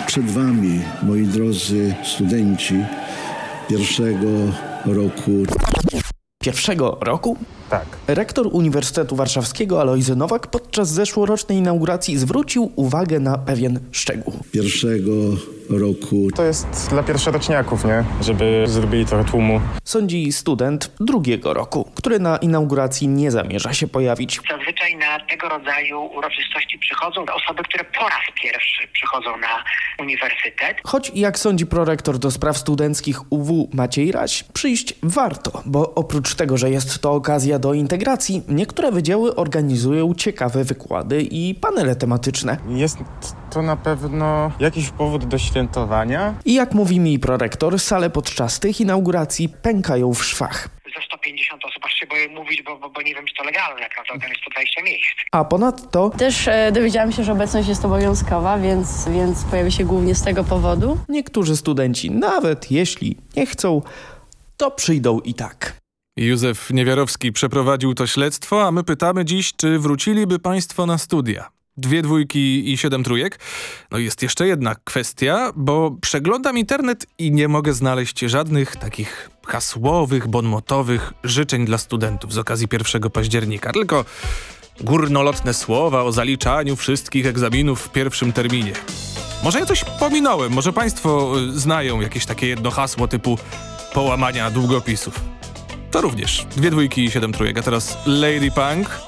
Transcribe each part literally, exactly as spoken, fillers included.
Przed wami, moi drodzy studenci pierwszego roku. Pierwszego roku? Tak. Rektor Uniwersytetu Warszawskiego Alojzy Nowak podczas zeszłorocznej inauguracji zwrócił uwagę na pewien szczegół. Pierwszego roku. To jest dla pierwszoroczniaków, nie? Żeby zrobili trochę tłumu. Sądzi student drugiego roku, który na inauguracji nie zamierza się pojawić. Zazwyczaj na tego rodzaju uroczystości przychodzą osoby, które po raz pierwszy przychodzą na uniwersytet. Choć, jak sądzi prorektor do spraw studenckich U W Maciej Raś, przyjść warto, bo oprócz tego, że jest to okazja do integracji, niektóre wydziały organizują ciekawe wykłady i panele tematyczne. Jest to na pewno jakiś powód do świętowania. I jak mówi mi prorektor, sale podczas tych inauguracji pękają w szwach. Ze sto pięćdziesiąt osób, aż się boję mówić, bo, bo, bo nie wiem, czy to legalne, prawda? Tam jest sto dwadzieścia miejsc. A ponadto Też e, dowiedziałam się, że obecność jest obowiązkowa, więc, więc pojawi się głównie z tego powodu. niektórzy studenci, nawet jeśli nie chcą, to przyjdą i tak. Józef Niewiarowski przeprowadził to śledztwo, a my pytamy dziś, czy wróciliby państwo na studia. Dwie dwójki i siedem trójek. No i jest jeszcze jedna kwestia, bo przeglądam internet i nie mogę znaleźć żadnych takich hasłowych, bonmotowych życzeń dla studentów z okazji pierwszego października. Tylko górnolotne słowa o zaliczaniu wszystkich egzaminów w pierwszym terminie. Może ja coś pominąłem, może państwo znają jakieś takie jedno hasło typu połamania długopisów. To również dwie dwójki i siedem trójek, a teraz Lady Punk.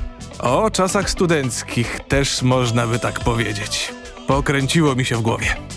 O czasach studenckich też można by tak powiedzieć. Pokręciło mi się w głowie.